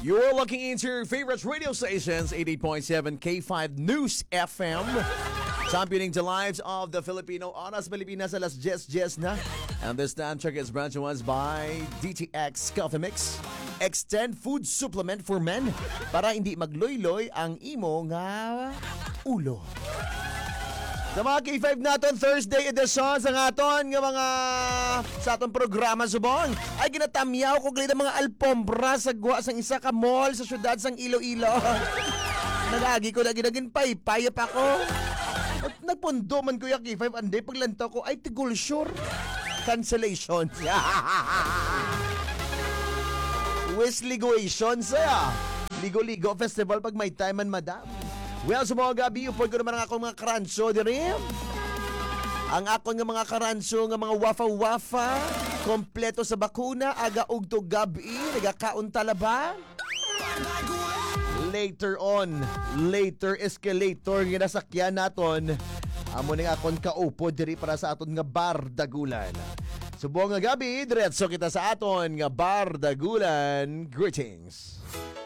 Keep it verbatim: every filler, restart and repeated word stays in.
You're looking into your favorite radio stations, eighty-eight point seven K five News F M. Championing the lives of the Filipino. Oras Pilipinas, alas Jess Jess na. And this time check is brought to us by D T X Coffee Mix. Extend food supplement for men para hindi magloy-loy ang imo nga ulo. Sa mga K five naton Thursday edition sa aton nga mga sa aton programa subong ay ginatamyaw ko gali mga alpombra sa guwa sang isa ka mall sa syudad sang Iloilo. Nagagi ko na ginagin paypayap ako. At nagpundo man ko yung K five ande paglantaw ko ay tigul sure cancellation. Wisligation saya. Ligo-ligo festival pag may time man madam. Well, sa mga gabi, upod ko naman ang akong mga karanso diri. Ang akong nga mga karanso nga mga wafa-wafa, kompleto sa bakuna, aga ug to gabi, nagakaon talaba. Later on, later escalator nga nasakyan naton. Amo ning akong kaupo diri para sa aton nga bar dagulan. Subong nga gabi, diretso kita sa aton nga bar dagulan. Greetings.